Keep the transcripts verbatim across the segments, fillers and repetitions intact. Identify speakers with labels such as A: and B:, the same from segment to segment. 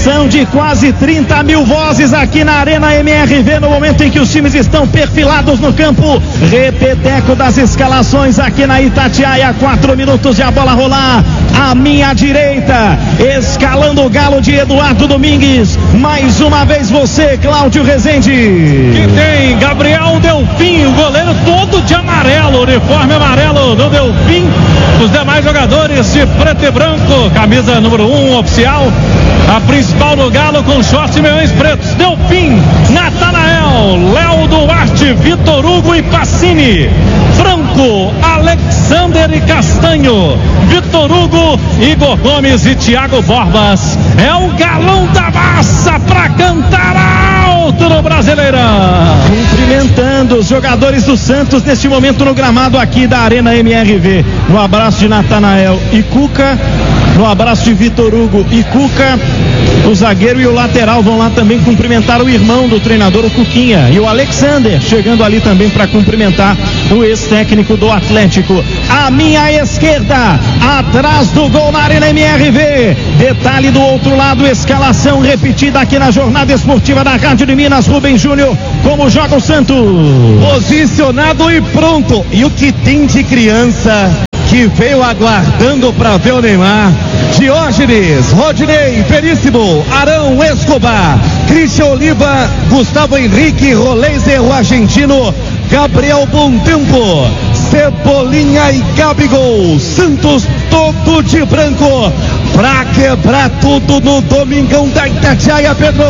A: São de quase trinta mil vozes aqui na Arena M R V no momento em que os times estão perfilados no campo. Repeteco das escalações aqui na Itatiaia, quatro minutos de a bola rolar. À minha direita, escalando o galo de Eduardo Domingues. Mais uma vez você, Cláudio Rezende.
B: Que tem Gabriel Delfim, o goleiro todo de amarelo, uniforme amarelo do Delfim. Os demais jogadores de preto e branco, camisa número um oficial. A principal do galo com shorts e meiões pretos. Delfim, Natanael, Léo Duarte, Vitor Hugo e Pacini. Franco, Alexander e Castanho, Vitor Hugo, Igor Gomes e Thiago Borbas. É o galão da massa para cantar alto no Brasileirão.
A: Cumprimentando os jogadores do Santos neste momento no gramado aqui da Arena M R V. No abraço de Natanael e Cuca, no abraço de Vitor Hugo e Cuca. O zagueiro e o lateral vão lá também cumprimentar o irmão do treinador, o Cuquinha, e o Alexander chegando ali também para cumprimentar o ex-técnico do Atlético. À minha esquerda, atrás do gol na Arena M R V. Detalhe do outro lado, escalação repetida aqui na jornada esportiva da Rádio de Minas. Rubem Júnior, como joga o Santos?
C: Posicionado e pronto. E o que tem de criança que veio aguardando para ver o Neymar? Diógenes, Rodinei, Veríssimo, Arão Escobar, Christian Oliva, Gustavo Henrique, Roleiser, o argentino, Gabriel Bontempo, Cebolinha e Gabigol. Santos todo de branco pra quebrar tudo no Domingão da Itatiaia, Pedro.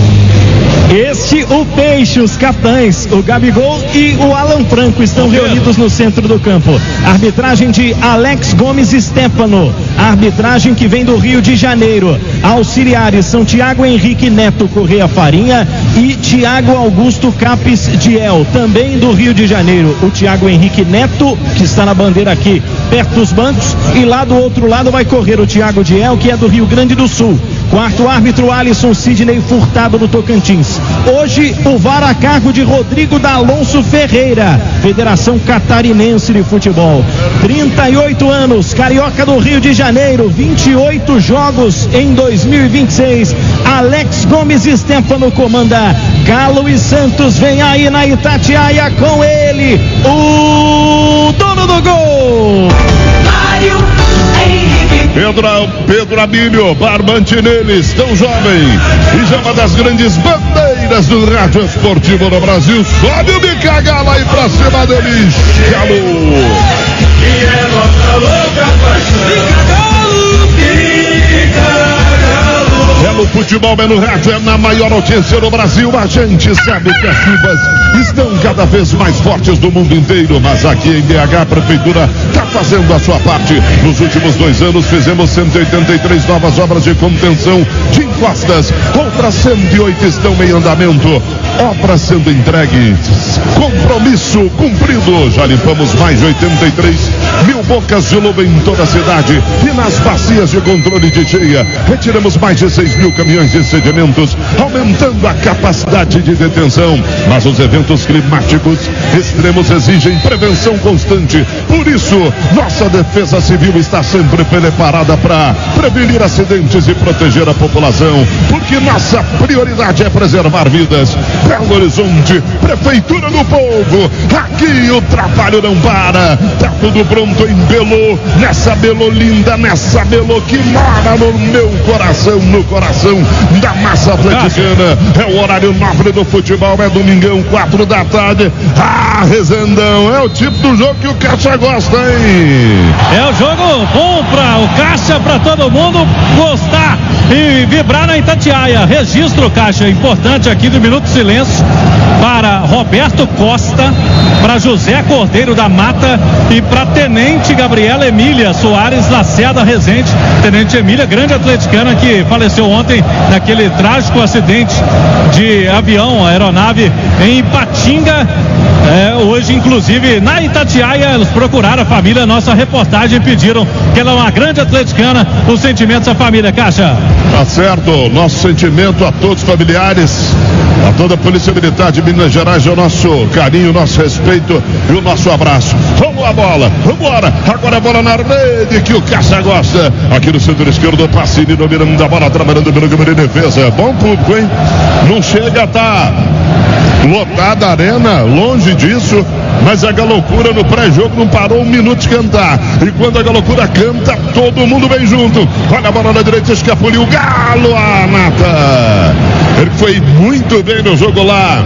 A: Este, o Peixe, os capitães, o Gabigol e o Alan Franco estão reunidos no centro do campo. Arbitragem de Alex Gomes Stefano, arbitragem que vem do Rio de Janeiro. Auxiliares são Thiago Henrique Neto Correia Farinha e Thiago Augusto Capes Diel, também do Rio de Janeiro. O Thiago Henrique Neto, que está na bandeira aqui perto dos bancos, e lá do outro lado vai correr o Thiago Diel, que é do Rio Grande do Sul. Quarto árbitro, Alisson Sidney Furtado, do Tocantins. Hoje o V A R a cargo de Rodrigo D'Alonso Ferreira, Federação Catarinense de Futebol. trinta e oito anos, carioca do Rio de Janeiro, vinte e oito jogos em dois mil e vinte e seis. Alex Gomes Stefano comanda. Galo e Santos vem aí na Itatiaia com ele, o dono do gol,
D: Mário Henrique.
E: Pedro, Pedro Abílio, barbante neles, tão jovem, e já uma das grandes bandeiras do rádio esportivo no Brasil. Sobe o bica, Galo, aí pra cima deles, Galo.
D: E é nossa louca paixão. Galo, fica Galo.
E: Galo Futebol é no rádio, é na maior audiência do Brasil. A gente sabe que as chuvas estão cada vez mais fortes do mundo inteiro, mas aqui em B H a prefeitura está fazendo a sua parte. Nos últimos dois anos fizemos cento e oitenta e três novas obras de contenção de encostas, outras cento e oito estão em andamento, obras sendo entregues, compromisso cumprido. Já limpamos mais de oitenta e três mil bocas de lobo em toda a cidade, e nas bacias de controle de cheia retiramos mais de seis mil caminhões de sedimentos, aumentando a capacidade de detenção. Mas os eventos climáticos extremos exigem prevenção constante. Por isso, nossa defesa civil está sempre preparada para prevenir acidentes e proteger a população, porque nossa prioridade é preservar vidas. Belo Horizonte, Prefeitura do Povo, aqui o trabalho não para. Tá tudo pronto em Belo, nessa Belo linda, nessa Belo que mora no meu coração, no coração da massa atleticana. É o horário nobre do futebol, é domingão, quatro da tarde. Ah, Rezendão, é o tipo do jogo que o Caixa gosta, hein?
B: É o jogo bom para o Caixa, para todo mundo gostar e vibrar na Itatiaia. Registro, Caixa, importante aqui do Minuto de Silêncio para Roberto Costa, para José Cordeiro da Mata e para Tenente Gabriela Emília Soares Lacerda Rezende. Tenente Emília, grande atleticana que faleceu ontem naquele trágico acidente de avião, aeronave em Ipatinga. É, hoje, inclusive, na Itatiaia, eles procuraram a família, nossa reportagem, pediram que ela é uma grande atleticana. Os sentimentos da família, Caixa.
E: Tá certo, nosso sentimento a todos os familiares, a toda a Polícia Militar de Minas Gerais, é o nosso carinho, o nosso respeito e o nosso abraço. Vamos a bola, vambora, agora a bola na rede que o Caça gosta, aqui no centro esquerdo, Pacini dominando a bola, trabalhando pelo câmera de defesa, bom público, hein? Não chega a estar lotada a arena, longe disso, mas a Galocura no pré-jogo não parou um minuto de cantar, e quando a Galocura canta, todo mundo vem junto. Olha a bola na direita, escapuliu o Galo, a Nata, ele foi muito bem no jogo lá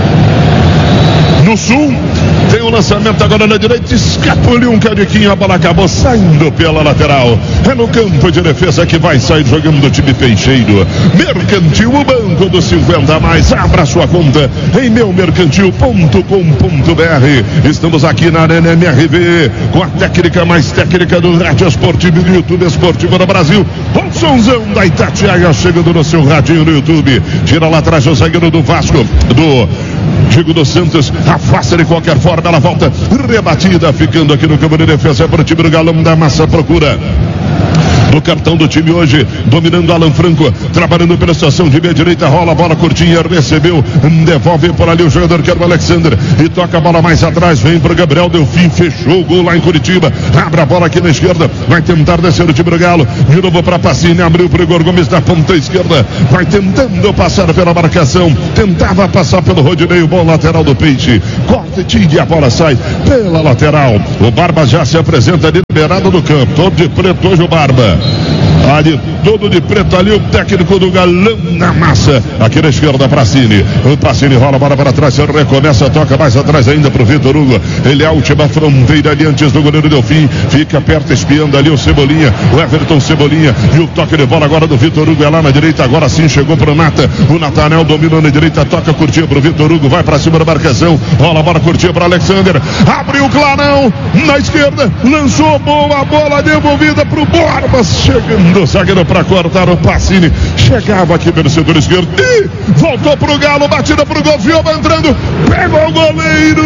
E: no Sul. Tem o um lançamento agora na direita, escapuliu um cadiquinho, a bola acabou saindo pela lateral. É no campo de defesa que vai sair jogando do time Peixeiro. Mercantil, o banco dos cinquenta a mais. Abra sua conta em meu mercantil ponto com ponto b r. Estamos aqui na Arena M R V com a técnica mais técnica do rádio esportivo e do YouTube esportivo no Brasil. O sonzão da Itatiaia chegando no seu radinho no YouTube. Tira lá atrás o zagueiro do Vasco, do Diego dos Santos, afasta de qualquer forma, ela volta rebatida, ficando aqui no campo de defesa para o time do Galão da Massa, procura no cartão do time hoje, dominando Alan Franco, trabalhando pela situação de meia direita, rola a bola curtinha, recebeu, devolve por ali o jogador que era o Alexander, e toca a bola mais atrás, vem para o Gabriel Delfim, fechou o gol lá em Curitiba, abre a bola aqui na esquerda, vai tentar descer o time do Galo, de novo para Pacini, abriu para o Igor Gomes da ponta esquerda, vai tentando passar pela marcação, tentava passar pelo Rodinei, o bom lateral do Peixe, corta e tira, a bola sai pela lateral, o Barba já se apresenta liberado do campo, todo de preto hoje o Barba. Ali, todo de preto ali, o técnico do Galão na Massa. Aqui na esquerda, Pacini. O Pacini rola a bola para trás, recomeça, toca mais atrás ainda para o Vitor Hugo. Ele é a última fronteira ali antes do goleiro Delfim. Fica perto, espiando ali o Cebolinha, o Everton Cebolinha. E o toque de bola agora do Vitor Hugo é lá na direita. Agora sim chegou para o Nata. O Natanel dominou na direita, toca, curtinha para o Vitor Hugo. Vai para cima da marcação. Rola a bola, curtinha para Alexander. Abriu o Clarão na esquerda. Lançou boa bola, devolvida para o Borbas. Chegando o zagueiro para cortar, o Pacini chegava aqui pelo setor esquerdo e voltou pro Galo, batida pro gol, Fioba entrando, pegou o goleiro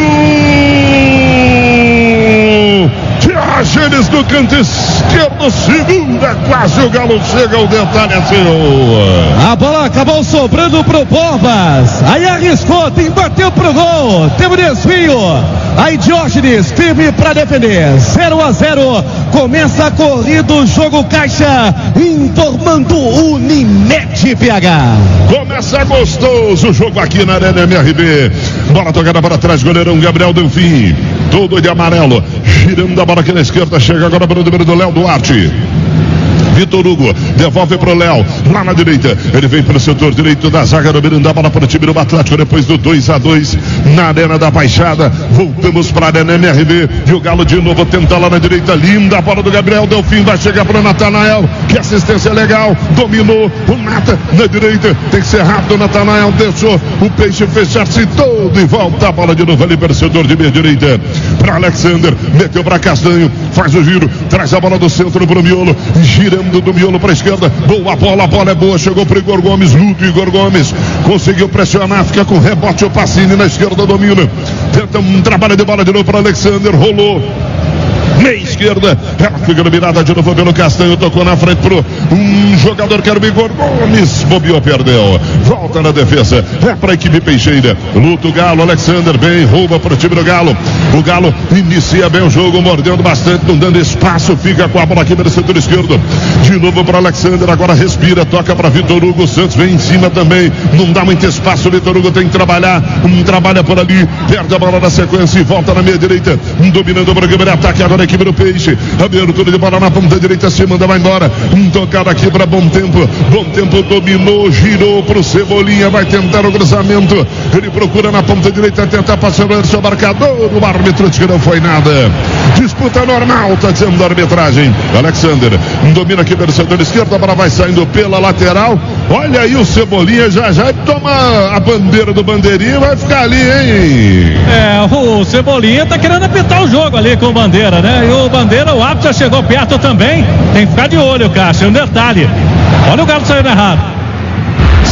E: Diógenes no canto esquerdo, segunda, quase o Galo chega, o detalhe é seu.
C: A bola acabou sobrando pro Borbas, aí arriscou, tem, bateu pro gol, teve desvio, aí Diógenes firme para defender, zero a zero, começa a corrida, o jogo caixa, informando Unimed P H.
E: Começa gostoso o jogo aqui na Arena M R V, bola tocada para trás, goleirão Gabriel Delfim, todo de amarelo, girando a bola aqui na esquerda, chega agora para o número do Léo Duarte. Vitor Hugo devolve para o Léo, lá na direita, ele vem para o setor direito da zaga, dominando a bola para o time do Atlético, depois do dois a dois na Arena da Baixada. Voltamos para a Arena M R V, e o Galo de novo tenta lá na direita, linda a bola do Gabriel Delfim, vai chegar para o Natanael, que assistência legal, dominou o Nata na direita, tem que ser rápido, o Natanael deixou o Peixe fechar-se todo e volta a bola de novo ali para o setor de meia direita, para Alexander, meteu para Castanho, faz o giro, traz a bola do centro para o miolo, girando do miolo para a esquerda, boa bola, a bola é boa, chegou para o Igor Gomes, luta Igor Gomes, conseguiu pressionar, fica com rebote o Pacini na esquerda, domina, tenta um trabalho de bola de novo para Alexander, rolou meia esquerda, ela fica dominada de novo pelo Castanho, tocou na frente pro um jogador que era o Igor Gomes, bobeou, perdeu, volta na defesa, é para a equipe Peixeira, luta o Galo, Alexander bem, rouba para o time do Galo, o Galo inicia bem o jogo, mordendo bastante, não dando espaço, fica com a bola aqui no setor esquerdo, de novo para Alexander, agora respira, toca para Vitor Hugo, Santos vem em cima também, não dá muito espaço, Vitor Hugo tem que trabalhar, um trabalha por ali, perde a bola na sequência e volta na meia direita, dominando o programa de ataque, agora a equipe do Peixe, abertura de bola na ponta direita, se manda, vai embora, um tocado aqui para Bom Tempo, Bom Tempo dominou, girou pro Cebolinha, vai tentar o cruzamento, ele procura na ponta direita, tentar passar o seu marcador, o árbitro diz que não foi nada, disputa normal, tá dizendo a arbitragem, Alexander, domina aqui pelo setor esquerdo, a bola vai saindo pela lateral, olha aí o Cebolinha, já já toma a bandeira do bandeirinha, vai ficar ali, hein?
B: É, o Cebolinha tá querendo apitar o jogo ali com o Bandeira, né? E o Bandeira, o árbitro já chegou perto também, tem que ficar de olho, Cássio, um detalhe, olha o Galo saindo errado.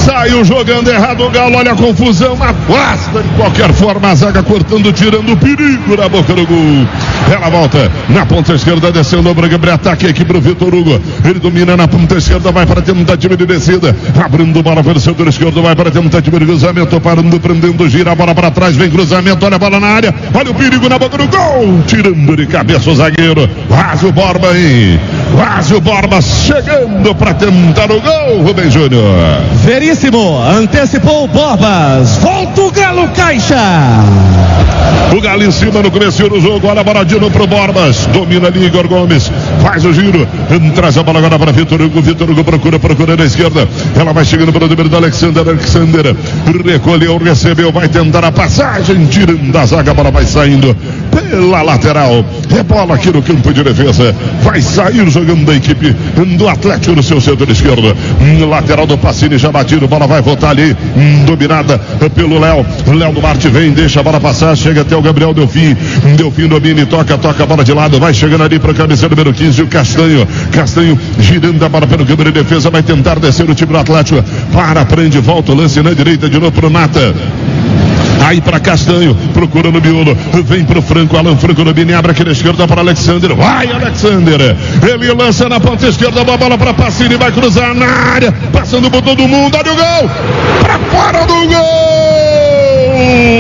E: Saiu jogando errado o Galo, olha a confusão, afasta de qualquer forma a zaga, cortando, tirando o perigo na boca do gol. Ela volta na ponta esquerda, descendo o Gabriel, ataque aqui pro Vitor Hugo. Ele domina na ponta esquerda, vai para a tentativa de descida, abrindo bola pelo setor esquerdo, vai para a tentativa de cruzamento, parando, prendendo, gira a bola para trás, vem cruzamento, olha a bola na área, olha o perigo na boca do gol, tirando de cabeça o zagueiro, quase o Borba aí, quase o Borba chegando para tentar o gol, Rubem Júnior.
C: Veríssimo, antecipou o Borbas, volta o Galo, Caixa.
E: O Galo em cima no começo do jogo, olha a bola de novo pro Borbas, domina ali Igor Gomes, faz o giro, traz a bola agora para Vitor Hugo, Vitor Hugo procura, procura na esquerda, ela vai chegando para o número do Alexander, Alexander recolheu, recebeu, vai tentar a passagem, tirando a zaga, a bola vai saindo pela lateral, rebola aqui no campo de defesa, vai sair jogando da equipe do Atlético no seu setor esquerdo, lateral do Pacini já batido, bola vai voltar ali, dominada pelo Léo, Léo Duarte vem, deixa a bola passar, chega até o Gabriel Delfim, Delfim domina e toca, toca a bola de lado, vai chegando ali para a camisa número quinze, o Castanho, Castanho girando a bola pelo câmera de defesa, vai tentar descer o time do Atlético, para, prende, volta o lance na direita de novo pro Mata. Aí para Castanho, procura no miolo, vem pro Franco, Alan Franco no Bini, abre aqui na esquerda para Alexander, vai Alexander, ele lança na ponta esquerda, a bola para Pacini, vai cruzar na área, passando por todo mundo, olha o gol, para fora do gol,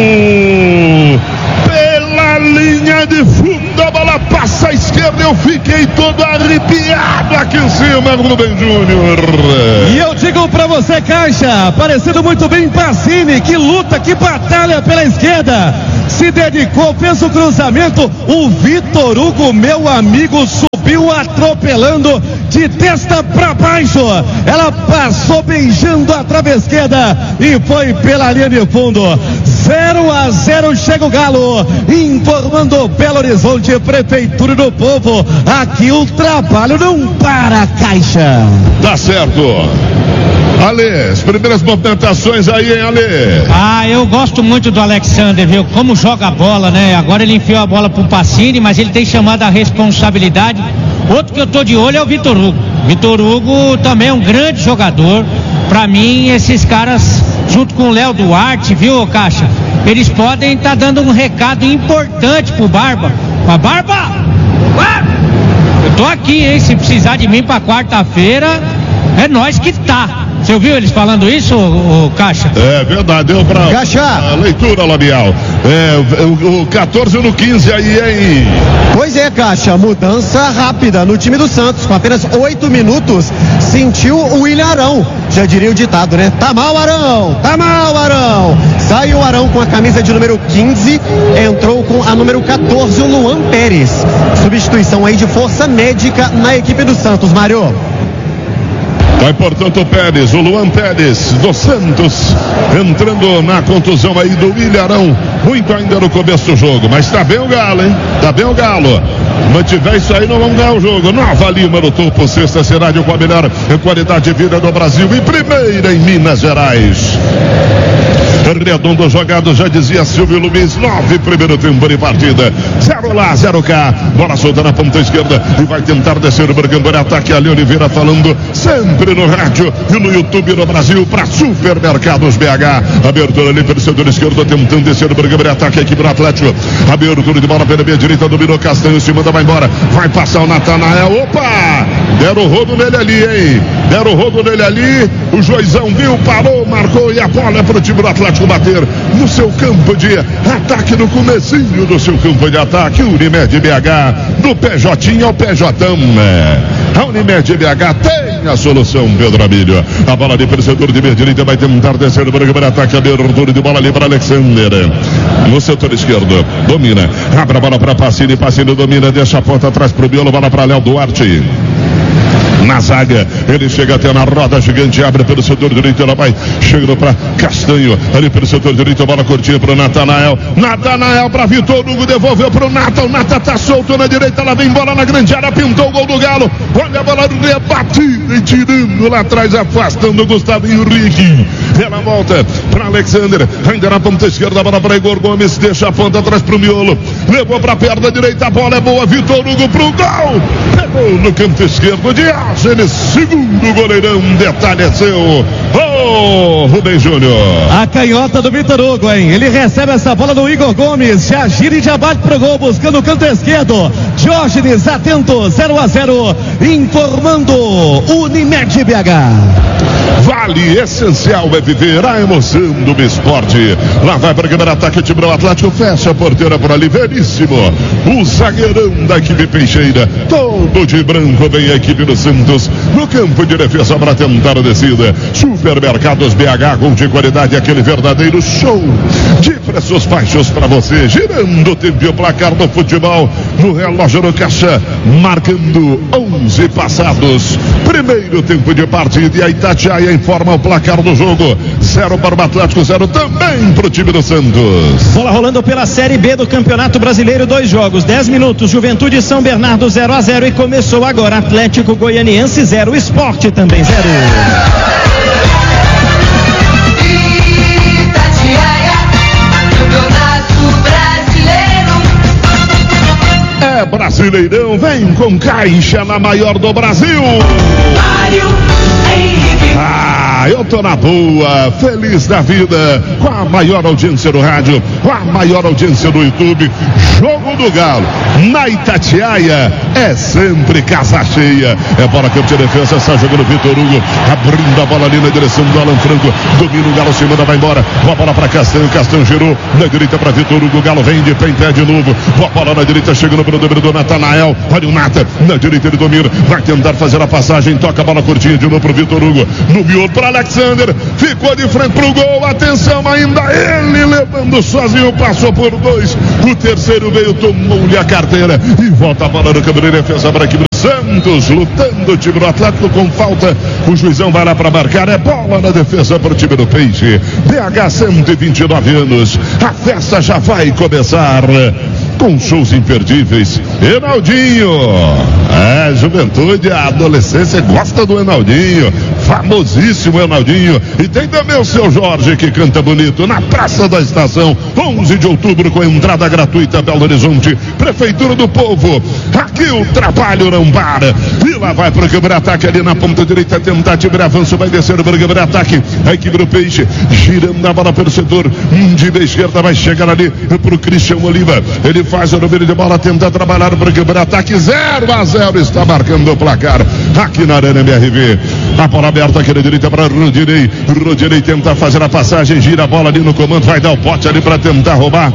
E: pela linha de fundo, a bola passa à esquerda, eu fiquei todo arrepiado aqui em cima, Rubem Júnior.
C: E eu digo pra você, Caixa, parecendo muito bem Pacini, que luta, que batalha pela esquerda, se dedicou, fez o cruzamento, o Vitor Hugo, meu amigo, subiu atropelando de testa pra baixo, ela passou beijando a trave esquerda e foi pela linha de fundo. Zero a zero chega o Galo, informando Belo Horizonte, Prefeitura do Povo, aqui o trabalho não para, Caixa.
E: Tá certo. Ale, as primeiras movimentações aí, hein, Ale?
F: Ah, eu gosto muito do Alexander, viu? Como joga a bola, né? Agora ele enfiou a bola pro Pacini, mas ele tem chamado a responsabilidade. Outro que eu tô de olho é o Vitor Hugo. Vitor Hugo também é um grande jogador. Pra mim, esses caras, junto com o Léo Duarte, viu, Caixa? Eles podem estar tá dando um recado importante pro Barba. Pra Barba! Barba! Eu tô aqui, hein? Se precisar de mim pra quarta-feira, é nós que tá. Você ouviu eles falando isso, o, o Caixa?
E: É verdade, deu pra
C: Caixa.
E: A leitura labial. É, o, o quatorze no quinze aí, hein?
G: Pois é, Caixa, mudança rápida no time do Santos, com apenas oito minutos, sentiu o William Arão, já diria o ditado, né? Tá mal, Arão, tá mal, Arão. Saiu o Arão com a camisa de número quinze, entrou com a número quatorze, o Luan Pérez. Substituição aí de força médica na equipe do Santos, Mário.
E: Vai, portanto, o Pérez, o Luan Pérez do Santos, entrando na contusão aí do Ilharão, muito ainda no começo do jogo, mas tá bem o Galo, hein? Tá bem o Galo. Mantiver isso aí, não vamos ganhar o jogo. Nova Lima no topo, sexta cidade com a melhor qualidade de vida do Brasil e primeira em Minas Gerais. Redondo jogado, já dizia Silvio Luiz, nove primeiro tempo de partida, zero lá, zero cá, bola solta na ponta esquerda e vai tentar descer o Bergambore, ataque ali, Oliveira falando sempre no rádio e no YouTube no Brasil para Supermercados B H, abertura ali pelo setor esquerdo, tentando descer o Bergambore, ataque aqui para o Atlético, abertura de bola pela meia direita, dominou Castanho, se manda, vai embora, vai passar o Natanael, opa, deram o rodo nele ali, hein, deram o rodo nele ali, o Joizão viu, parou, marcou e a bola é para o time do Atlético bater no seu campo de ataque, no comecinho do seu campo de ataque. Unimed B H, no P J ao P J. A Unimed B H tem a solução, Pedro Amílio. A bola ali pelo setor de meia direita, vai tentar descer o programa de ataque, abertura de bola ali para Alexander. No setor esquerdo, domina, abre a bola para Pacini, Pacini domina, deixa a ponta atrás para o miolo, bola para Léo Duarte. Na zaga, ele chega até na roda gigante, abre pelo setor direito, ela vai chegando para Castanho, ali pelo setor direito, a bola curtinha para o Natanael, Natanael para Vitor Hugo, devolveu para o Nata, o Nata tá solto na direita, ela vem bola na grande área, pintou o gol do Galo, olha a bola rebatida e tirando lá atrás, afastando o Gustavo Henrique, ela volta para Alexander, ainda na ponta esquerda, a bola para Igor Gomes, deixa a ponta atrás para o miolo, levou para a perna direita, a bola é boa, Vitor Hugo para o gol, pegou no canto esquerdo de Argenis, segundo goleirão, detalhe é seu, oh, Alô, Rubem Júnior.
C: A canhota do Vitor Hugo, hein? Ele recebe essa bola do Igor Gomes, já gira e já bate pro gol, buscando o canto esquerdo. Diógenes, atento, zero a zero, informando Unimed B H.
E: Vale, essencial é viver a emoção do esporte. Lá vai para o primeiro ataque, o time do Atlético fecha a porteira por ali, Veríssimo. O zagueirão da equipe Peixeira, todo de branco, vem a equipe do Santos no campo de defesa para tentar a descida. Supermercados B H, com de qualidade, aquele verdadeiro show de preços baixos para você. Girando o tempo e o placar do futebol no relógio no caixa, marcando onze passados. Primeiro tempo de partida e a Itatiaia informa o placar do jogo. Zero para o Atlético, zero também para o time do Santos.
A: Bola rolando pela Série B do Campeonato Brasileiro, dois jogos, dez minutos. Juventude São Bernardo zero a zero e começou agora Atlético Goianiense zero, Sport também zero.
D: Itatiaia, Campeonato Brasileiro.
E: É Brasileirão, vem com Caixa na maior do Brasil.
D: Mário Henrique.
E: Ah, eu tô na boa, feliz da vida, com a maior audiência do rádio, com a maior audiência do YouTube. Jogo do Galo, na Itatiaia, é sempre casa cheia. É bola campo de defesa, está jogando Vitor Hugo, abrindo a bola ali na direção do Alan Franco. Domina o Galo, se manda, vai embora. Boa bola para Castanho, Castanho girou na direita para Vitor Hugo. O Galo vem de pé em pé de novo. Boa bola na direita, chegando para o domínio do Natanael. Olha o Nata, na direita ele domina, vai tentar fazer a passagem, toca a bola curtinha de novo para o Vitor Hugo. No miolo para Alexander, ficou de frente para o gol. Atenção, ainda ele levando sozinho, passou por dois. O terceiro veio, tomou-lhe a carteira e volta a bola no campo de defesa para a equipe do Santos, lutando o time do Atlético com falta. O juizão vai lá para marcar, é bola na defesa para o time do Peixe. B H, cento e vinte e nove anos, a festa já vai começar com shows imperdíveis. Enaldinho, é, juventude, a adolescência gosta do Enaldinho, famosíssimo Enaldinho. E tem também o seu Jorge, que canta bonito, na Praça da Estação, onze de outubro, com entrada gratuita, Belo Horizonte, Prefeitura do Povo. Aqui o trabalho não para. E lá vai para o câmera-ataque ali na ponta direita, tentativa de avanço, vai descer para o câmera-ataque. A equipe do Peixe, girando a bola pelo setor de esquerda, vai chegar ali para o Christian Oliva. Ele faz o domínio de bola, tenta trabalhar para o câmera-ataque, zero a zero, está marcando o placar aqui na Arena M R V. A bola aberta aqui na direita para Rodinei. Rodinei tenta fazer a passagem, gira a bola ali no comando, vai dar o pote ali para tentar roubar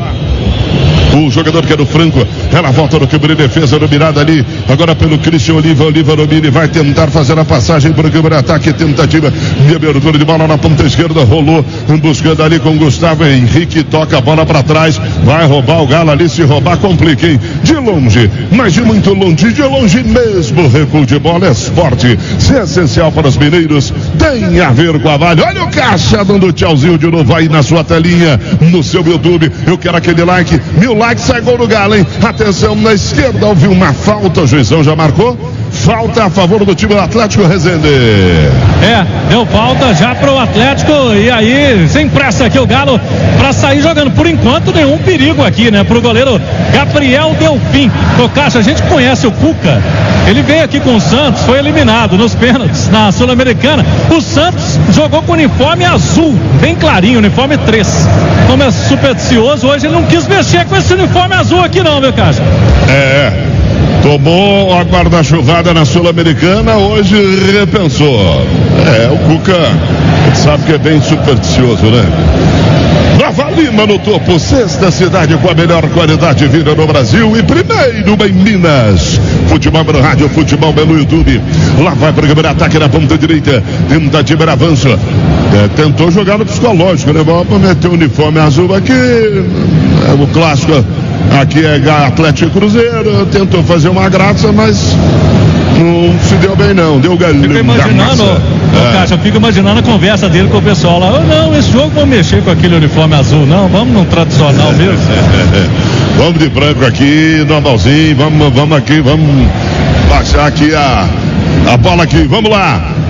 E: o jogador que era o Franco. Ela volta no campo de defesa, dominada ali agora pelo Christian Oliva. Oliva domina, vai tentar fazer a passagem para o campo de ataque, tentativa de abertura de bola na ponta esquerda, rolou, buscando ali com Gustavo Henrique, toca a bola para trás, vai roubar o Galo ali, se roubar complica, hein? De longe, mas de muito longe, de longe mesmo, recuo de bola é esporte, se é essencial para os mineiros, tem a ver com a Vale. Olha o Caixa dando tchauzinho de novo aí na sua telinha, no seu YouTube. Eu quero aquele like, mil likes, sai gol do Galo, hein? Atenção, na esquerda houve uma falta, o juizão já marcou. Falta a favor do time do Atlético, Rezende.
B: É, deu falta já pro Atlético. E aí, sem pressa aqui o Galo pra sair jogando. Por enquanto, nenhum perigo aqui, né? Pro goleiro Gabriel Delfim. O Caixa, a gente conhece o Cuca. Ele veio aqui com o Santos, foi eliminado nos pênaltis na Sul-Americana. O Santos jogou com uniforme azul, bem clarinho, uniforme três. Como é supersticioso, hoje ele não quis mexer com esse uniforme azul aqui não, meu Caixa.
E: É, tomou a guarda-chuvada na Sul-Americana, hoje repensou. É, o Cuca sabe que é bem supersticioso, né? Nova Lima no topo, sexta cidade com a melhor qualidade de vida no Brasil e primeiro em Minas. Futebol pelo rádio, futebol pelo YouTube. Lá vai para o primeiro ataque na ponta direita, tentativa de avanço. É, tentou jogar no psicológico, né? Vamos meter o uniforme azul aqui, é o clássico. Aqui é Atlético Cruzeiro, tentou fazer uma graça, mas não se deu bem não, deu galinho.
B: Fico imaginando, ô, Caixa, eu fico imaginando a conversa dele com o pessoal lá. Oh, não, esse jogo vamos mexer com aquele uniforme azul, não, vamos no tradicional mesmo.
E: Vamos de branco aqui, normalzinho, vamos, vamos aqui, vamos baixar aqui a, a bola aqui, vamos lá.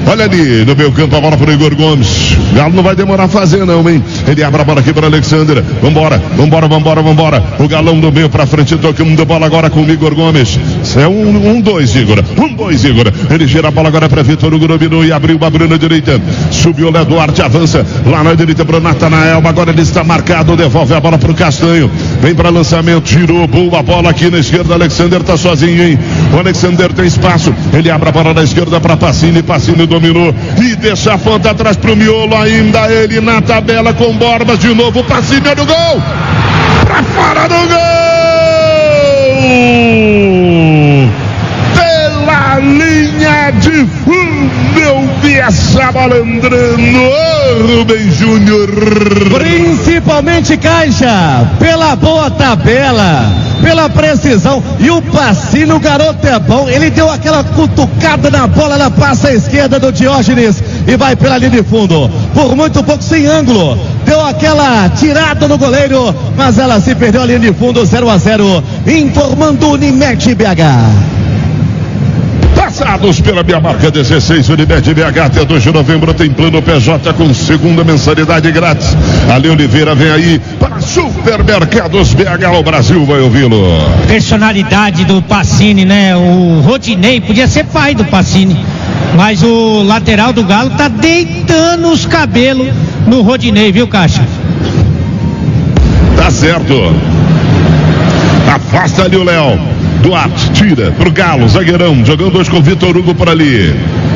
E: Olha ali, no meio campo, a bola para o Igor Gomes. O Galo não vai demorar a fazer não, hein? Ele abre a bola aqui para o Alexander. Vambora, vambora, vambora, vambora. O Galão do meio para frente, tocando a bola agora com o Igor Gomes. Isso é um, um, dois, Igor. Um, dois, Igor. Ele gira a bola agora para Vitor Hugo, dominou e abriu, abriu na direita. Subiu o Léo Duarte, avança lá na direita para o Natanael. Agora ele está marcado, devolve a bola para o Castanho. Vem para lançamento, girou, boa bola aqui na esquerda. Alexander está sozinho, hein? O Alexander tem espaço. Ele abre a bola na esquerda para Pacini. Pacini dominou e deixa a ponta atrás para o miolo. Ainda ele na tabela com Borbas de novo. Pacini no gol. Para fora do gol. Pela linha de fundo eu vi essa bola entrando. Oh, Rubem Júnior.
C: Principalmente, Caixa, pela boa tabela, pela precisão. E o Pacini, o garoto é bom. Ele deu aquela cutucada na bola, na passa esquerda do Diógenes e vai pela linha de fundo. Por muito pouco, sem ângulo. Deu aquela tirada no goleiro, mas ela se perdeu a linha de fundo. Zero a zero, informando Unimed B H.
E: Passados pela minha marca dezesseis, Unimed B H, até dois de novembro tem plano P J com segunda mensalidade grátis. Ali Oliveira vem aí para Supermercados B H, o Brasil vai ouvi-lo.
F: Personalidade do Pacini, né? O Rodinei podia ser pai do Pacini, mas o lateral do Galo tá deitando os cabelos no Rodinei, viu, Caixa?
E: Tá certo. Afasta ali o Léo. Duarte tira pro Galo, zagueirão, jogando dois com o Vitor Hugo por ali.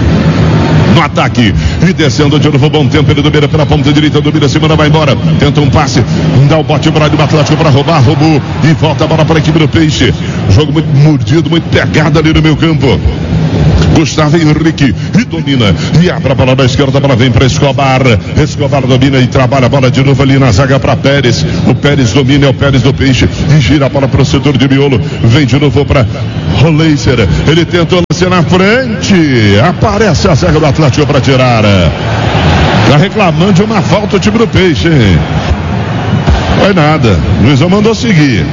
E: No ataque, e descendo de novo, bom tempo, ele domina pela ponta direita, domina, segunda, vai embora, tenta um passe, dá um bote para o Atlético para roubar, roubou, e volta a bola para a equipe do Peixe. Jogo muito mordido, muito pegado ali no meio campo. Gustavo Henrique e domina e abre a bola da esquerda, a bola vem para Escobar. Escobar domina e trabalha a bola de novo ali na zaga para Pérez. O Pérez domina, é o Pérez do Peixe e gira a bola para o setor de miolo. Vem de novo para Roleiser. Ele tentou lançar na frente. Aparece a zaga do Atlético para tirar. Está reclamando de uma falta o time do Peixe, hein? Foi nada. O Luizão mandou seguir.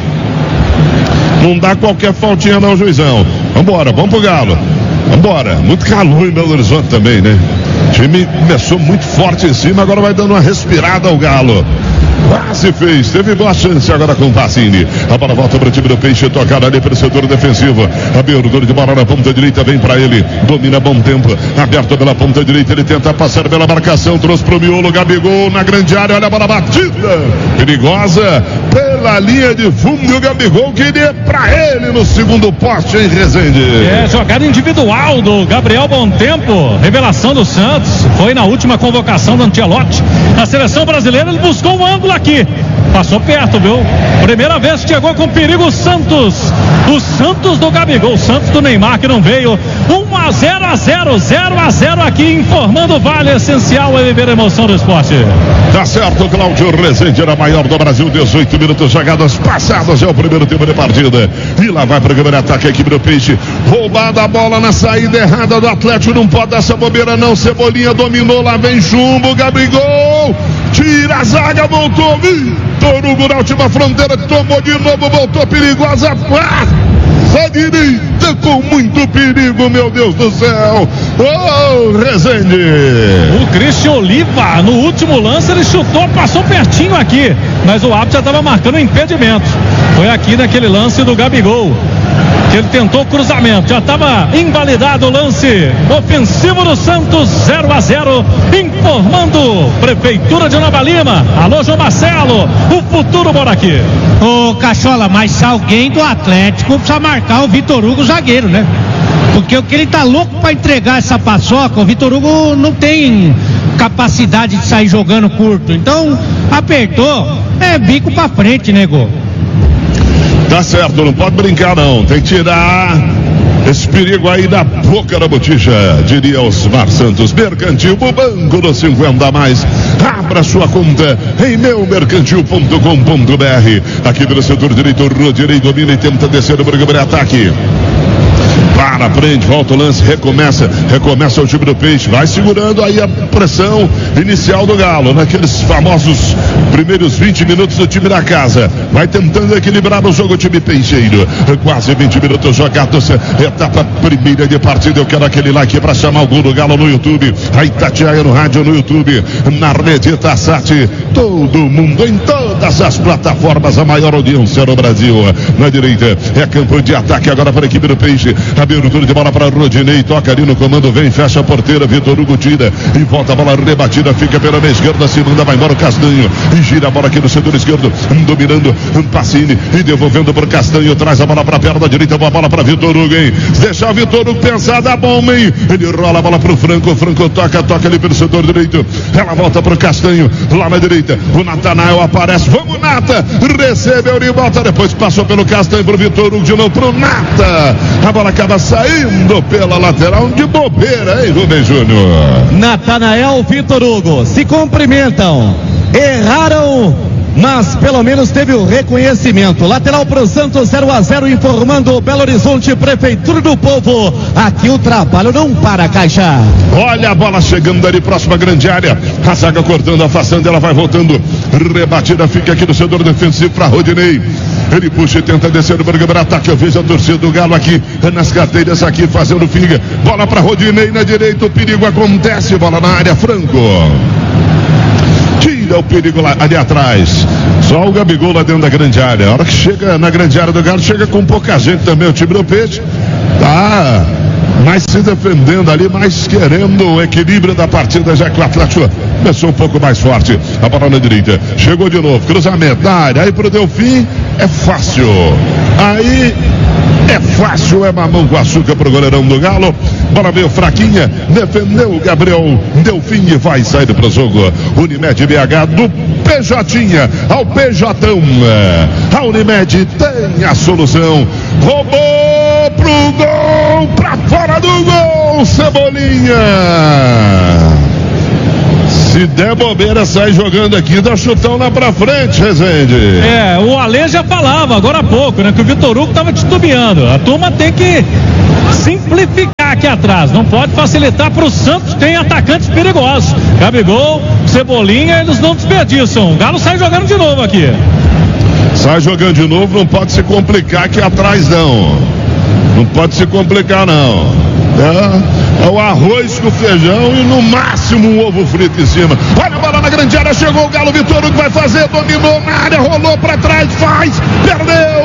E: Não dá qualquer faltinha não, Juizão. Vambora, vamos pro Galo. Vambora, muito calor em Belo Horizonte também, né? O time começou muito forte em cima, agora vai dando uma respirada ao Galo. Quase fez, teve boa chance agora com o Pacini. A bola volta para o time do Peixe, tocada ali pelo setor defensivo. Abertura de bola na ponta direita, vem para ele. Domina bom tempo, aberto pela ponta direita. Ele tenta passar pela marcação, trouxe para o miolo. Gabigol na grande área, olha a bola batida. Perigosa pela linha de fundo. O Gabigol queria para ele no segundo poste em Resende.
B: É, jogada individual do Gabriel Bom Tempo. Revelação do Santos. Foi na última convocação do Ancelotti. Na seleção brasileira, ele buscou um ângulo aqui. Passou perto, viu? Primeira vez que chegou com perigo o Santos. O Santos do Gabigol. O Santos do Neymar que não veio. um a zero a zero. zero a zero aqui, informando o Vale. Essencial é viver a emoção do esporte.
E: Tá certo, Cláudio Rezende era maior do Brasil. dezoito minutos jogadas passadas. É o primeiro tempo de partida. E lá vai para o primeiro ataque a equipe do Peixe. Roubada a bola na saída errada do Atlético. Não pode dar essa bobeira não. Cebolinha dominou. Lá vem chumbo. Gabigol. Tira a zaga, voltou Vitor Hugo na última fronteira, tomou de novo, voltou perigosa, passa direita com muito perigo, meu Deus do céu. Oh, Rezende.
B: O Christian Oliva, no último lance, ele chutou, passou pertinho aqui, mas o árbitro já estava marcando um impedimento. Foi aqui naquele lance do Gabigol, que ele tentou cruzamento, já estava invalidado o lance ofensivo do Santos. Zero a zero, informando Prefeitura de Nova Lima. Alô, João Marcelo, o futuro mora aqui.
F: Ô, Cachola, mas se alguém do Atlético precisa marcar o Vitor Hugo, zagueiro, né? Porque o que ele tá louco para entregar essa paçoca, o Vitor Hugo não tem capacidade de sair jogando curto, então apertou, é bico pra frente, nego.
E: Tá certo, não pode brincar não, tem que tirar esse perigo aí da boca da botija, diria Osmar Santos. Mercantil, o banco dos cinquenta a mais. Abra sua conta em meu mercantil ponto com ponto b r. Aqui pelo setor direito, Rodinei domina e tenta descer no programa de ataque. Para, prende, volta o lance, recomeça, recomeça o time do Peixe, vai segurando aí a pressão inicial do Galo, naqueles famosos primeiros vinte minutos do time da casa. Vai tentando equilibrar o jogo o time peixeiro. Quase vinte minutos jogados, etapa primeira de partida. Eu quero aquele like para chamar o gol do Galo no YouTube. A Itatiaia no rádio, no YouTube, na rede Tassat, todo mundo em todas as plataformas, a maior audiência no Brasil. Na direita é campo de ataque agora para a equipe do Peixe. Abertura de bola para Rodinei, toca ali no comando, vem, fecha a porteira, Vitor Hugo tira e volta a bola rebatida, fica pela meia esquerda, se manda, vai embora o Castanho e gira a bola aqui no setor esquerdo, dominando Pacini e devolvendo para o Castanho, traz a bola para a perna direita, boa bola para Vitor Hugo, hein? Deixa o Vitor Hugo pensar, dá bom, hein? Ele rola a bola para o Franco, o Franco toca, toca ali pelo setor direito, ela volta para o Castanho, lá na direita, o Natanael aparece, vamos Nata, recebeu e volta, depois passou pelo Castanho para o Vitor Hugo, de novo para o Nata, a bola acaba saindo pela lateral, de bobeira, hein, Rubem Júnior?
C: Natanael, Vitor Hugo se cumprimentam, erraram, mas pelo menos teve o reconhecimento. Lateral para o Santos, zero a zero, informando o Belo Horizonte, Prefeitura do Povo. Aqui o trabalho não para, Caixa.
E: Olha a bola chegando ali, próxima grande área. A zaga cortando, afastando, ela vai voltando. Rebatida, fica aqui no setor defensivo para Rodinei. Ele puxa e tenta descer no programa ataque. Eu vejo a torcida do Galo aqui nas cadeiras, aqui fazendo figa. Bola para Rodinei na direita, o perigo acontece. Bola na área, Franco. Tira o perigo lá, ali atrás. Só o Gabigol lá dentro da grande área. A hora que chega na grande área do Galo, chega com pouca gente também. O time do Peixe tá mais se defendendo ali, mais querendo o equilíbrio da partida, já que o Atlético começou um pouco mais forte. A bola na direita, chegou de novo, cruzamento na área, aí pro Delfim é fácil. Aí é fácil, é mamão com açúcar pro goleirão do Galo. Bola veio fraquinha, defendeu o Gabriel Delfim e vai sair pro jogo. Unimed B H do P J ao P J. A Unimed tem a solução. Roubou pro gol, pra fora do gol, Cebolinha. Se der bobeira, sai jogando aqui, dá chutão lá pra frente, Rezende.
B: É, o Ale já falava agora há pouco, né, que o Vitor Hugo tava titubeando. A turma tem que simplificar aqui atrás, não pode facilitar pro Santos, tem atacantes perigosos. Gabigol, Cebolinha, eles não desperdiçam. O Galo sai jogando de novo aqui.
E: Sai jogando de novo, não pode se complicar aqui atrás não. Não pode se complicar não. É, é o arroz com feijão e no máximo um ovo frito em cima. Olha a bola na grande área, chegou o Galo, Vitor Hugo vai fazer, dominou na área, rolou pra trás, faz, perdeu!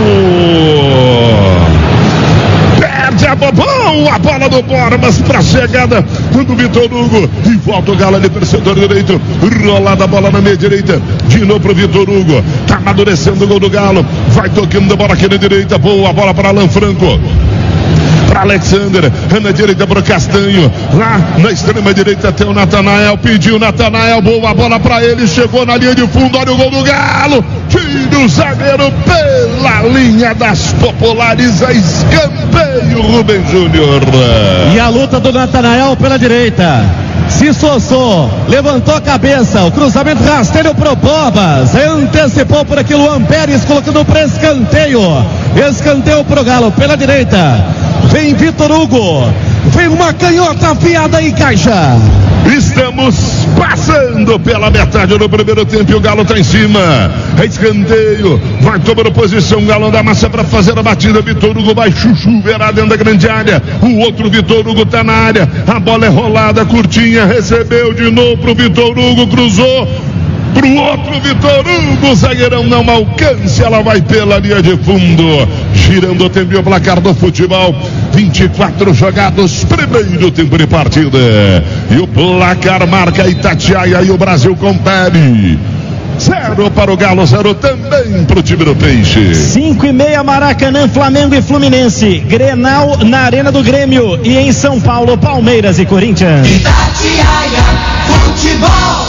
E: Perde a bobão, a bola do Bormas pra chegada do Vitor Hugo e volta o Galo ali pelo setor direito, rolada a bola na meia direita, de novo pro Vitor Hugo, tá amadurecendo o gol do Galo, vai tocando a bola aqui na direita, boa bola para Alan Franco. Para Alexander, na direita para o Castanho, lá na extrema direita tem o Natanael, pediu Natanael, boa bola para ele, chegou na linha de fundo, olha o gol do Galo, tira o zagueiro pela linha das populares, a escanteio, Rubem Júnior.
C: E a luta do Natanael pela direita, se esforçou, levantou a cabeça, o cruzamento rasteiro pro Bobas, antecipou por aqui Luan Pérez, colocando para escanteio, escanteio pro Galo pela direita. Vem Vitor Hugo, vem uma canhota afiada e Caixa.
E: Estamos passando pela metade do primeiro tempo e o Galo tá em cima. É escanteio, vai tomando posição, o Galo da massa para fazer a batida. Vitor Hugo vai chuchuverar dentro da grande área. O outro Vitor Hugo tá na área. A bola é rolada, curtinha, recebeu de novo pro Vitor Hugo, cruzou pro outro Vitor Hugo, o zagueirão não alcança, ela vai pela linha de fundo, girando o tempo e o placar do futebol, vinte e quatro jogados, primeiro tempo de partida, e o placar marca Itatiaia e o Brasil confere. Zero para o Galo, zero também para o time do Peixe.
A: Cinco e meia, Maracanã, Flamengo e Fluminense. Grenal na Arena do Grêmio. E em São Paulo, Palmeiras e Corinthians.
D: Itatiaia Futebol.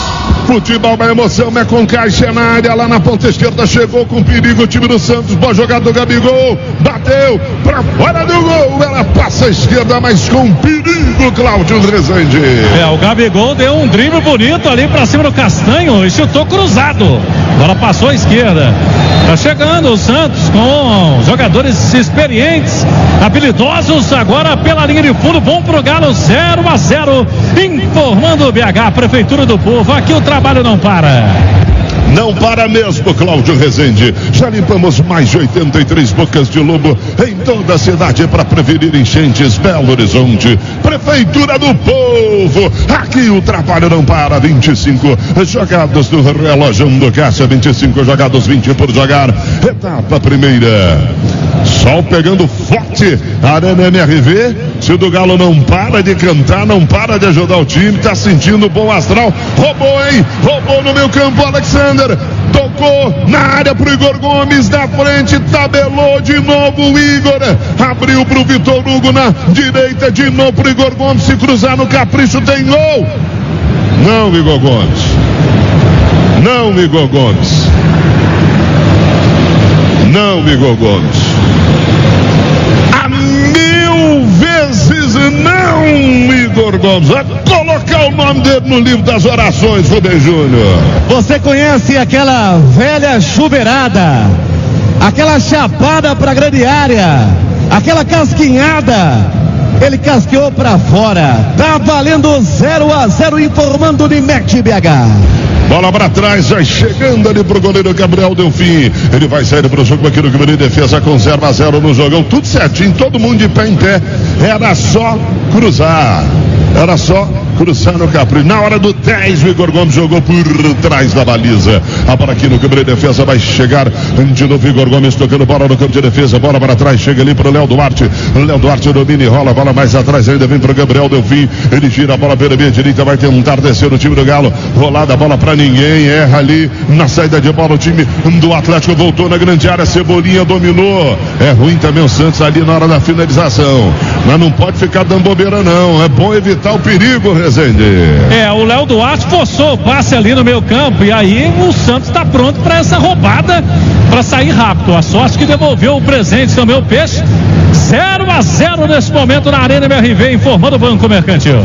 E: Futebol é emoção, é com Caixa na área, lá na ponta esquerda, chegou com perigo o time do Santos, boa jogada do Gabigol, bateu pra fora do gol, ela passa à esquerda, mas com perigo, Cláudio Rezende.
B: É, o Gabigol deu um drible bonito ali pra cima do Castanho e chutou cruzado, agora passou à esquerda. Tá chegando o Santos com jogadores experientes, habilidosos, agora pela linha de fundo, bom pro Galo, zero a zero, informando o B H, Prefeitura do Povo, aqui o trabalho não para.
E: Não para mesmo, Cláudio Rezende. Já limpamos mais de oitenta e três bocas de lobo em toda a cidade para prevenir enchentes. Belo Horizonte, Prefeitura do Povo. Aqui o trabalho não para. vinte e cinco jogados do relógio do Caixa, vinte e cinco jogados, vinte por jogar. Etapa primeira. Sol pegando forte. Arena M R V. Se o do Galo não para de cantar, não para de ajudar o time, tá sentindo bom astral. Roubou, hein? Roubou no meio campo, Alexander. Tocou na área pro Igor Gomes, da frente, tabelou de novo o Igor. Abriu pro Vitor Hugo na direita, de novo pro Igor Gomes. Se cruzar no capricho, tem gol. Não, Igor Gomes. Não, Igor Gomes. Não, Igor Gomes. A mil vezes não, Igor Gomes. Vai colocar o nome dele no livro das orações, Rubem Júnior.
C: Você conhece aquela velha chuveirada, aquela chapada pra grande área, aquela casquinhada? Ele casqueou pra fora. Tá valendo zero a zero, informando o Unimed B H.
E: Bola para trás, já chegando ali pro goleiro Gabriel Delfim. Ele vai sair pro jogo aqui no Câmara de Defesa com zero a zero no jogão. Tudo certinho, todo mundo de pé em pé. Era só cruzar. Era só cruzar no capricho. Na hora do dez, o Igor Gomes jogou por trás da baliza. A bola aqui no campo de defesa vai chegar de novo. Igor Gomes tocando bola no campo de defesa. Bola para trás, chega ali para o Léo Duarte. Léo Duarte domina e rola. Bola mais atrás ainda, vem para o Gabriel Delfim. Ele gira a bola pela minha direita, vai tentar descer o time do Galo. Rolada a bola para ninguém. Erra ali na saída de bola. O time do Atlético voltou na grande área. Cebolinha dominou. É ruim também o Santos ali na hora da finalização. Mas não pode ficar dando bobeira, não. É bom evitar o perigo, Rezende.
B: É, o Léo Duarte forçou o passe ali no meio campo e aí o Santos está pronto para essa roubada, para sair rápido. A sorte que devolveu o presente também o Peixe. zero a zero nesse momento na Arena M R V, informando o Banco Mercantil.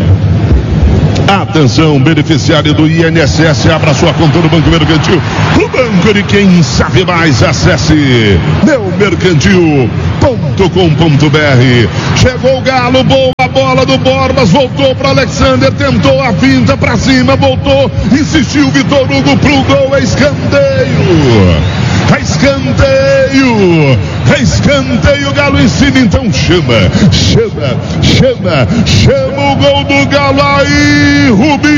E: Atenção, beneficiário do I N S S, abra sua conta no Banco Mercantil. O banco de quem sabe mais, acesse meu mercantil ponto com ponto b r. Chegou o Galo, boa bola do Borbas, voltou para Alexander, tentou a finta para cima, voltou, insistiu Vitor Hugo pro gol, é escanteio. É escanteio, é escanteio, Galo em cima, então chama, chama, chama, chama o gol do Galo aí,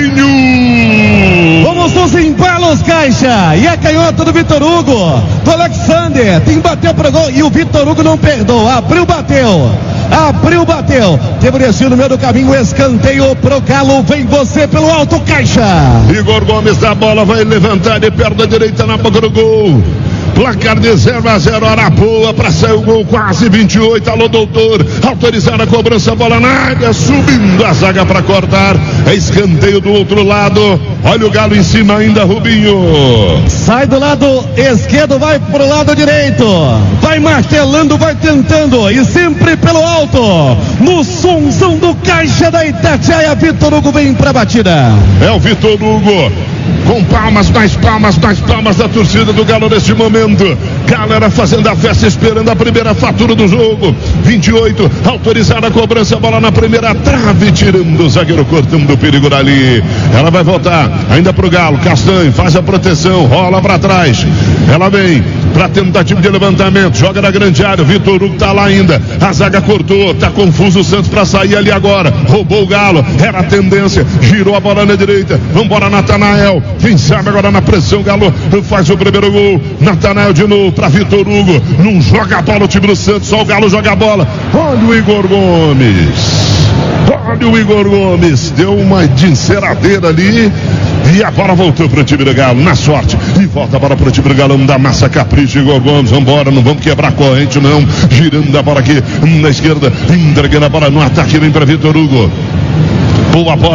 E: Rubinho.
C: Vamos nos embalos, Caixa, e a canhota do Vitor Hugo, do Alexander, tem bateu pro gol, e o Vitor Hugo não perdoa, abriu, bateu. Abriu, bateu. Teve descido no meio do caminho, escanteio pro Galo. Vem você pelo alto, Caixa.
E: Igor Gomes da bola, vai levantar de perna direita na boca do gol. Placar de zero a zero, Arapuã para sair o gol, quase vinte e oito. Alô, doutor. Autorizar a cobrança, bola na área, subindo a zaga para cortar. É escanteio do outro lado. Olha o Galo em cima ainda, Rubinho.
C: Sai do lado esquerdo, vai pro lado direito. Vai martelando, vai tentando. E sempre pelo alto. No somzão do Caixa da Itatiaia, Vitor Hugo vem pra batida.
E: É o Vitor Hugo. Com palmas, mais palmas, mais palmas da torcida do Galo neste momento. Galera fazendo a festa, esperando a primeira fatura do jogo. vinte e oito, autorizada a cobrança, bola na primeira trave, tirando o zagueiro, cortando o perigo dali. Ela vai voltar, ainda pro Galo. Castanho faz a proteção, rola para trás. Ela vem para tentativa de levantamento, joga na grande área. O Vitor Hugo tá lá ainda. A zaga cortou, tá confuso o Santos para sair ali agora. Roubou o Galo, era a tendência, girou a bola na direita. Vambora, Natanael. Quem sabe agora na pressão, Galo faz o primeiro gol. Natanael de novo para Vitor Hugo. Não joga a bola o time do Santos, só o Galo joga a bola. Olha o Igor Gomes. Olha o Igor Gomes. Deu uma enceradeira ali. E a bola voltou para o time do Galo, na sorte. E volta a bola para o time do Galão da Massa Capricho. Igor Gomes, vambora, não vamos quebrar a corrente, não. Girando a bola aqui na esquerda, entregando a bola no ataque, vem para Vitor Hugo. Boa bola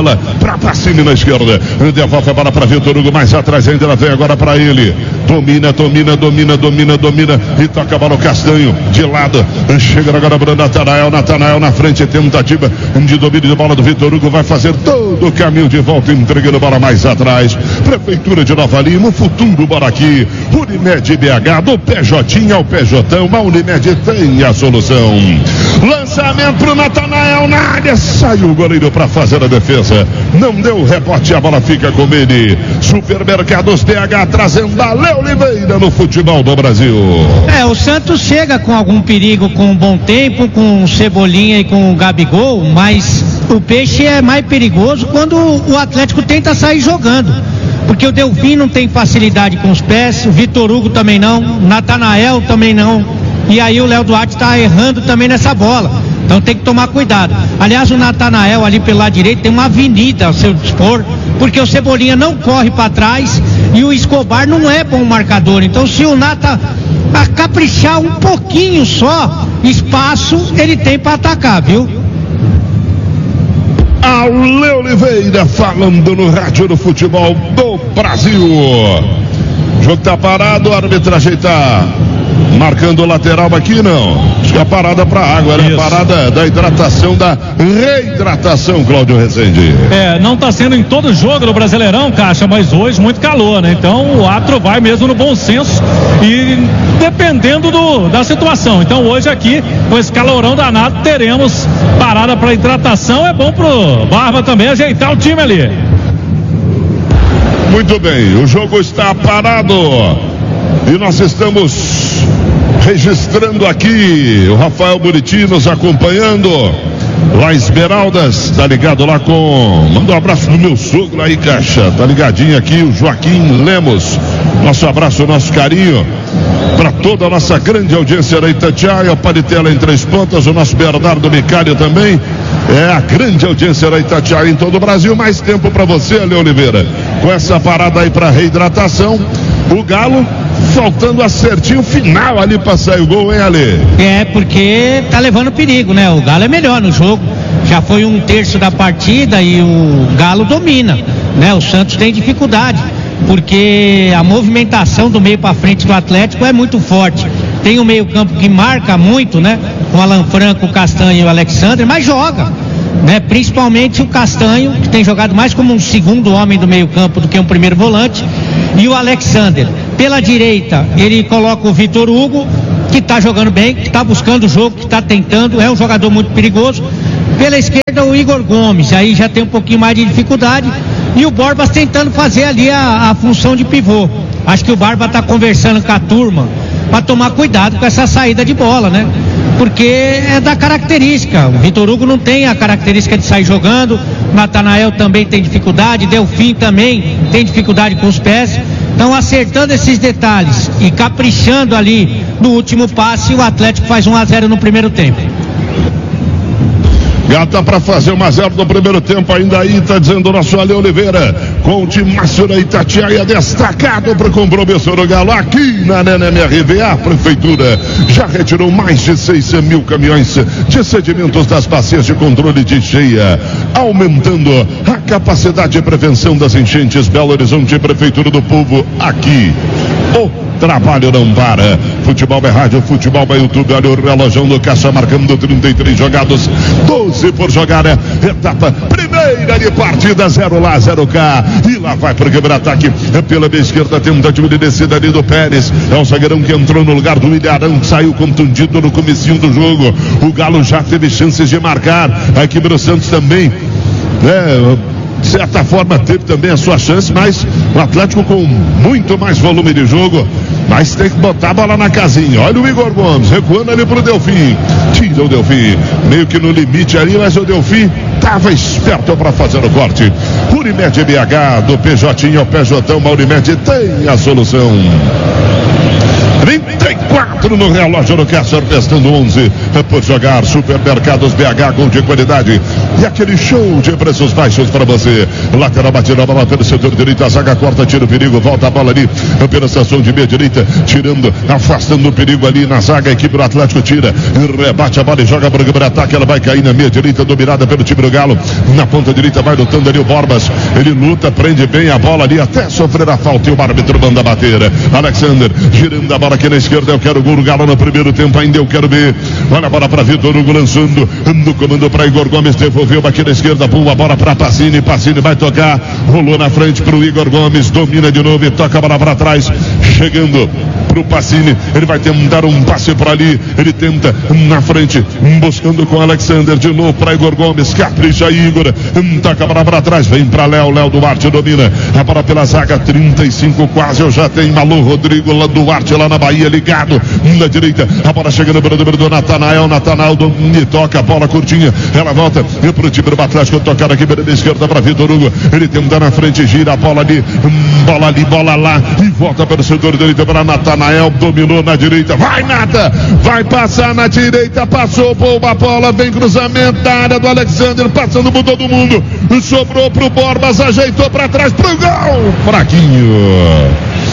E: para Pacini na esquerda. Devolve a bola para Vitor Hugo, mais atrás ainda, ela vem agora para ele. Domina, domina, domina, domina, domina. E toca a bola o Castanho, de lado. Chega agora para Natanael, Natanael na frente, tentativa de domínio de bola do Vitor Hugo, vai fazer todo o caminho de volta, entregando bola mais atrás. Prefeitura de Nova Lima, o futuro bora aqui. Unimed B H, do P J ao P J, a Unimed tem a solução. Lançamento pro Natanael na área, saiu o goleiro para fazer a defesa. Não deu rebote, a bola fica com ele. Supermercados B H trazendo a Léo Oliveira no futebol do Brasil.
F: É, o Santos chega com algum perigo, com um bom tempo, com o Cebolinha e com o Gabigol, mas o Peixe é mais perigoso quando o Atlético tenta sair jogando. Porque o Delfim não tem facilidade com os pés, o Vitor Hugo também não, Natanael também não. E aí o Léo Duarte está errando também nessa bola. Então tem que tomar cuidado. Aliás, o Natanael ali pelo lado direito tem uma avenida ao seu dispor, porque o Cebolinha não corre para trás e o Escobar não é bom marcador. Então se o Nata a caprichar um pouquinho só, espaço ele tem para atacar, viu?
E: Ao Léo Oliveira falando no rádio do futebol do Brasil. O jogo tá parado, a arbitragem tá marcando o lateral aqui, não. Acho que é a parada para água, era a parada da hidratação, da reidratação, Cláudio Rezende.
B: É, não está sendo em todo jogo do Brasileirão, Caixa, mas hoje muito calor, né? Então o árbitro vai mesmo no bom senso e dependendo do, da situação. Então hoje aqui, com esse calorão danado, teremos parada para hidratação. É bom pro Barba também ajeitar o time ali.
E: Muito bem, o jogo está parado e nós estamos registrando aqui o Rafael Buriti nos acompanhando lá em Esmeraldas, tá ligado lá com, manda um abraço no meu sogro aí, Caixa, tá ligadinho aqui o Joaquim Lemos, nosso abraço, nosso carinho para toda a nossa grande audiência da Itatiaia, o Paritela em Três Pontas, o nosso Bernardo Micário também, é a grande audiência da Itatiaia em todo o Brasil. Mais tempo para você, Léo Oliveira, com essa parada aí para reidratação. O Galo faltando acertinho final ali para sair o gol, hein, Ale?
F: É, porque tá levando perigo, né? O Galo é melhor no jogo, já foi um terço da partida e o Galo domina, né? O Santos tem dificuldade, porque a movimentação do meio para frente do Atlético é muito forte. Tem o meio campo que marca muito, né? Com o Alan Franco, o Castanho e o Alexandre, mas joga, né? Principalmente o Castanho, que tem jogado mais como um segundo homem do meio campo do que um primeiro volante, e o Alexandre. Pela direita, ele coloca o Vitor Hugo, que está jogando bem, que está buscando o jogo, que está tentando, é um jogador muito perigoso. Pela esquerda, o Igor Gomes, aí já tem um pouquinho mais de dificuldade, e o Borbas tentando fazer ali a, a função de pivô. Acho que o Barba está conversando com a turma para tomar cuidado com essa saída de bola, né? Porque é da característica. O Vitor Hugo não tem a característica de sair jogando, Natanael também tem dificuldade, Delfim também tem dificuldade com os pés. Então, acertando esses detalhes e caprichando ali no último passe, o Atlético faz um a zero no primeiro tempo.
E: Gata para fazer um a zero no primeiro tempo, ainda aí tá dizendo o nosso Ale Oliveira, com o time Márcio da Itatiaia destacado para o compromisso do Galo aqui na N M R V. A Prefeitura já retirou mais de seis mil caminhões de sedimentos das bacias de controle de cheia, aumentando a capacidade de prevenção das enchentes. Belo Horizonte, Prefeitura do Povo, aqui. O trabalho não para. Futebol é rádio, futebol é YouTube. Olha o relógio do Caixa marcando trinta e três jogados, doze por jogar, né? Etapa primeira de partida, zero lá, zero cá. E lá vai para o quebra-ataque pela meia esquerda, tentativa de descida ali do Pérez. É o zagueirão que entrou no lugar do Ilharão, saiu contundido no comecinho do jogo. O Galo já teve chances de marcar. Aqui para o Santos também, né? De certa forma teve também a sua chance, mas o Atlético com muito mais volume de jogo, mas tem que botar a bola na casinha. Olha o Igor Gomes recuando ali pro Delfim, tira o Delfim meio que no limite ali, mas o Delfim estava esperto para fazer o corte. Unimed B H, do P J ao P J, a Unimed tem a solução. trinta e quatro quatro no relógio do Cássio, restando onze por jogar. Supermercados B H com de qualidade e aquele show de preços baixos para você. Lateral batida, bola pelo setor direito, a zaga corta, tira o perigo, volta a bola ali pela estação de meia direita, tirando, afastando o perigo ali na zaga. A equipe do Atlético tira, rebate a bola e joga para o ataque. Ela vai cair na meia direita, dominada pelo time do Galo. Na ponta direita vai lutando ali o Borbas. Ele luta, prende bem a bola ali até sofrer a falta e o árbitro manda bater. Alexander girando a bola aqui na esquerda. Eu quero o gol do Galo no primeiro tempo, ainda eu quero ver. Olha a bola para Vitor Hugo lançando no comando para Igor Gomes. Devolveu aqui na esquerda, boa bola para Pacini. Pacini vai tocar, rolou na frente para o Igor Gomes. Domina de novo e toca a bola para trás. Chegando pro Pacini, ele vai tentar um passe para ali, ele tenta na frente, buscando com Alexander, de novo para Igor Gomes, capricha Igor, toca a bola para trás, vem para Léo, Léo Duarte domina, a bola pela zaga, trinta e cinco quase, eu já tenho Malu Rodrigo lá, Duarte lá na Bahia, ligado, na direita, a bola chegando para o número do Natanael, Natanael domina, toca a bola curtinha, ela volta pro time do Atlético, tocar aqui pela esquerda para Vitor Hugo, ele tenta na frente, gira a bola ali, bola ali, bola lá, e volta para o setor direito para Natanael, dominou na direita, vai Nata, vai passar na direita, passou, boa bola, vem cruzamento da área do Alexander, passando por todo mundo, sobrou pro Borbas, ajeitou para trás, pro gol, fraquinho,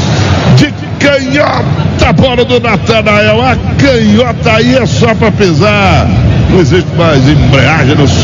E: de canhota, bola do Natanael, a canhota aí é só para pesar, não existe mais embreagem, nos...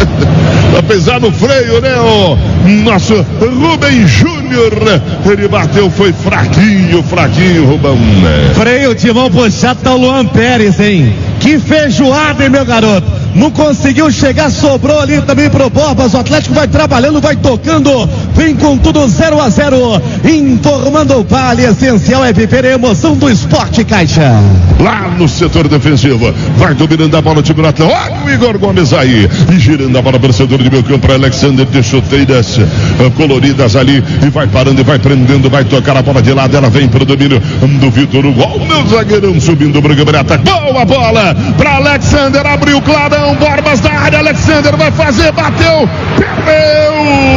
E: para pesar no freio, né, o nosso Rubem Júnior, ele bateu, foi fraquinho, fraquinho, Rubão, né?
C: Freio de mão puxado, tá o Luan Pérez, hein? Que feijoada, hein, meu garoto? Não conseguiu chegar, sobrou ali também pro Borbas. O Atlético vai trabalhando, vai tocando, vem com tudo zero a zero. Informando o Vale, essencial é viver a emoção do esporte, Caixa.
E: Lá no setor defensivo, vai dominando a bola o time do Atlético. Olha o Igor Gomes aí, e girando a bola para o setor de meio campo para Alexander, de chuteiras uh, coloridas ali, e vai parando e vai prendendo, vai tocar a bola de lado, ela vem para o domínio do Vitor Hugo. Olha o meu zagueirão subindo o Braga, ataque, boa bola para Alexander, abriu o clarão, Borbas da área, Alexander vai fazer, bateu, perdeu.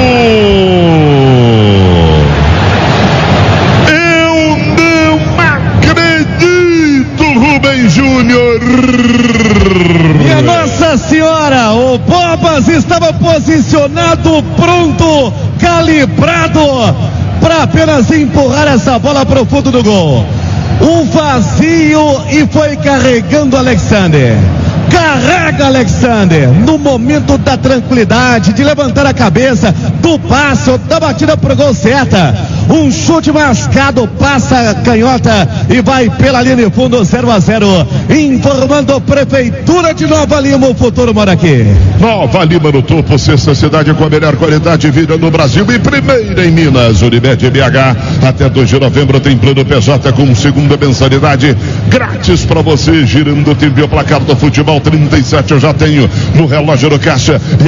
E: Eu não acredito, Rubem Júnior.
C: Minha Nossa Senhora, o Borbas estava posicionado, pronto, calibrado para apenas empurrar essa bola para o fundo do gol. Um vazio e foi carregando Alexander. Carrega Alexander no momento da tranquilidade, de levantar a cabeça, do passo, da batida pro gol certa. Um chute mascado, passa a canhota e vai pela linha de fundo, zero a zero. Informando Prefeitura de Nova Lima, o futuro mora aqui.
E: Nova Lima no topo, sexta cidade com a melhor qualidade de vida no Brasil e primeira em Minas. Unimed B H, até dois de novembro tem plano P J com segunda mensalidade grátis para você. Girando o tempo e o placar do futebol, trinta e sete eu já tenho no relógio do Caixa.